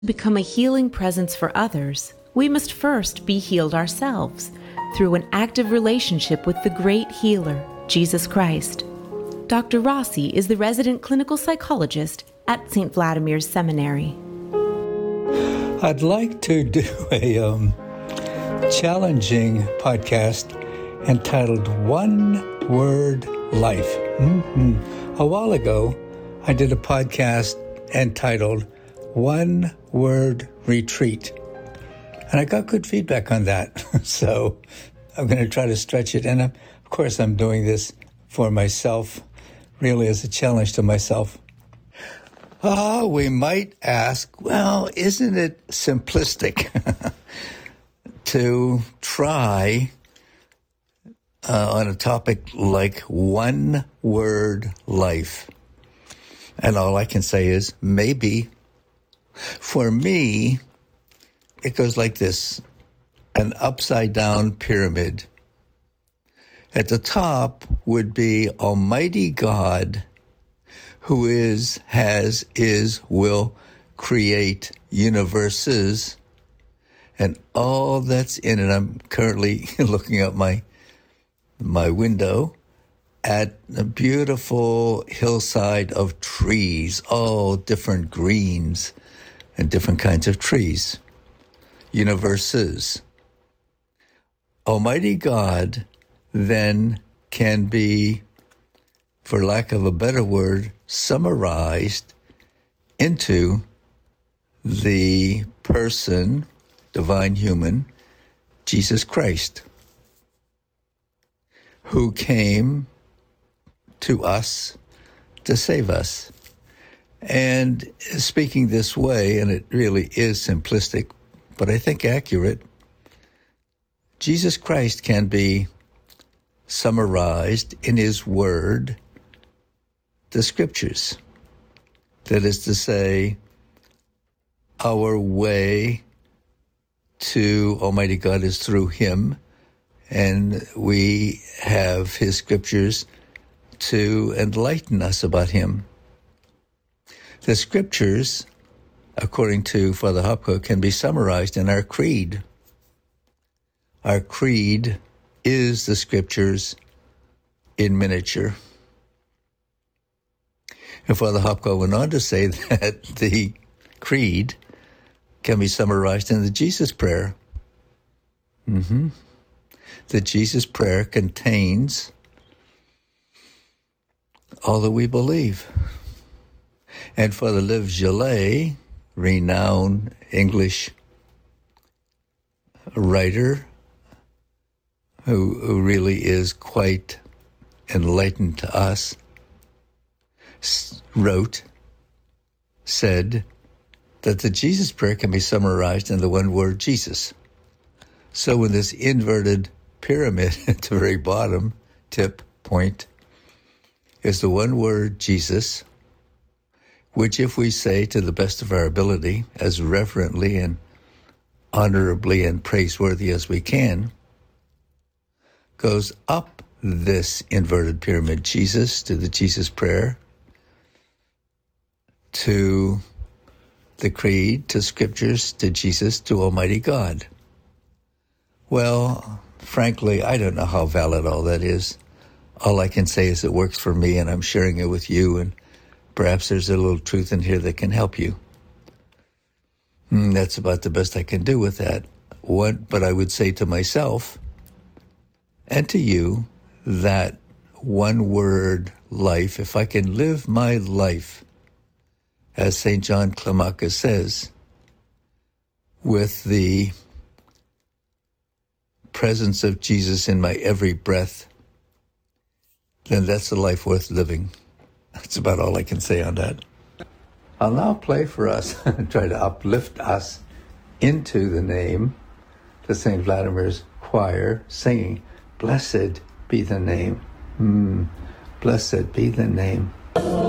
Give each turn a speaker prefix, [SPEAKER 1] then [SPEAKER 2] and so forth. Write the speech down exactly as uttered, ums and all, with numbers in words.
[SPEAKER 1] Become a healing presence for others, we must first be healed ourselves through an active relationship with the great healer, Jesus Christ. Doctor Rossi is the resident clinical psychologist at Saint Vladimir's Seminary.
[SPEAKER 2] I'd like to do a um, challenging podcast entitled One Word Life. Mm-hmm. A while ago, I did a podcast entitled One Word Retreat. And I got good feedback on that. So I'm going to try to stretch it. And of course, I'm doing this for myself, really as a challenge to myself. Ah, we might ask, well, isn't it simplistic to try uh, on a topic like one word life? And all I can say is maybe. For me, it goes like this, an upside-down pyramid. At the top would be Almighty God, who is, has, is, will create universes, and all that's in it. I'm currently looking out my my window at a beautiful hillside of trees, all different greens and different kinds of trees, universes. Almighty God then can be, for lack of a better word, summarized into the person, divine human, Jesus Christ, who came to us to save us. And speaking this way, and it really is simplistic, but I think accurate, Jesus Christ can be summarized in his word, the scriptures. That is to say, our way to Almighty God is through him, and we have his scriptures to enlighten us about him. The scriptures, according to Father Hopko, can be summarized in our creed. Our creed is the scriptures in miniature. And Father Hopko went on to say that the creed can be summarized in the Jesus prayer. Mm-hmm. The Jesus prayer contains all that we believe. And Father Liv Gillet, renowned English writer, who, who really is quite enlightened to us, wrote, said that the Jesus prayer can be summarized in the one word Jesus. So in this inverted pyramid at the very bottom, tip, point, is the one word Jesus, which if we say to the best of our ability, as reverently and honorably and praiseworthy as we can, goes up this inverted pyramid, Jesus to the Jesus prayer, to the creed, to scriptures, to Jesus, to Almighty God. Well, frankly, I don't know how valid all that is. All I can say is it works for me, and I'm sharing it with you, and perhaps there's a little truth in here that can help you. Mm, that's about the best I can do with that. What, but I would say to myself and to you that one word life, if I can live my life, as Saint John Climacus says, with the presence of Jesus in my every breath, then that's a life worth living. That's about all I can say on that. I'll now play for us and try to uplift us into the name, the Saint Vladimir's choir, singing, "Blessed be the name, mm, blessed be the name."